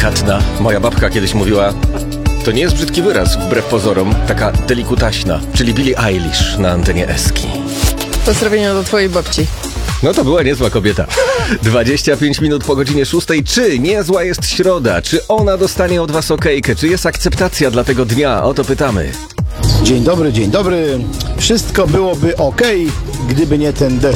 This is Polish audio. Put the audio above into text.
delikatna. Moja babka kiedyś mówiła, to nie jest brzydki wyraz, wbrew pozorom, taka delikutaśna, czyli Billie Eilish na antenie Eski. Pozdrowienia do twojej babci. No to była niezła kobieta. 25 minut po godzinie 6. Czy niezła jest środa? Czy ona dostanie od was okejkę? Czy jest akceptacja dla tego dnia? O to pytamy. Dzień dobry, dzień dobry. Wszystko byłoby okej, gdyby nie ten deszcz.